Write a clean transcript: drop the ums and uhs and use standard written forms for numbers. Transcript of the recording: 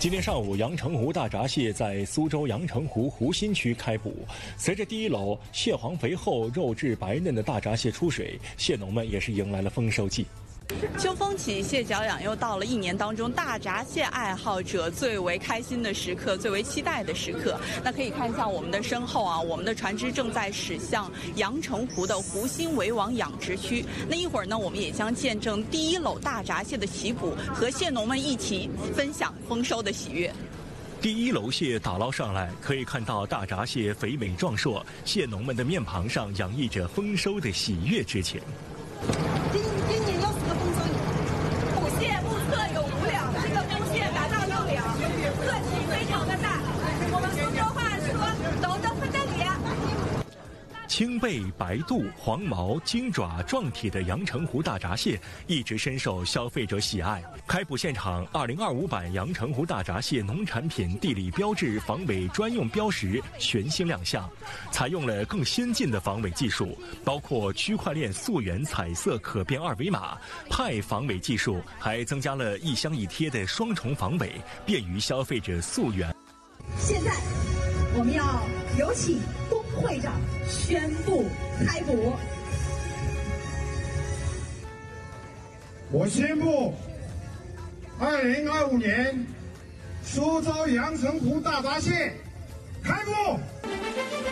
今天上午，阳澄湖大闸蟹在苏州阳澄湖湖心区开捕。随着第一篓蟹黄肥厚、肉质白嫩的大闸蟹出水，蟹农们也是迎来了丰收季。 秋风起，蟹脚痒，又到了一年当中大闸蟹爱好者最为开心的时刻，最为期待的时刻。那可以看一下我们的身后啊，我们的船只正在驶向阳澄湖的湖心围网养殖区。那一会儿呢，我们也将见证第一篓大闸蟹的起捕，和蟹农们一起分享丰收的喜悦。 第一篓蟹打捞上来，可以看到大闸蟹肥美壮硕，蟹农们的面庞上洋溢着丰收的喜悦之情。 今年又是个丰收年，捕蟹目测有5两，这个公蟹达到6两，个体非常的大。我们苏州话说“抖得不得了”。 青背、白肚、黄毛、金爪、壮体的阳澄湖大闸蟹一直深受消费者喜爱。开捕现场，2025版阳澄湖大闸蟹农产品地理标志防伪专用标识全新亮相，采用了更先进的防伪技术，包括区块链溯源彩色可变二维码、派防伪技术，还增加了一箱一贴的双重防伪，便于消费者溯源。 现在我们要有请龚会长宣布开捕。 我宣布，2025年苏州阳澄湖大闸蟹开捕。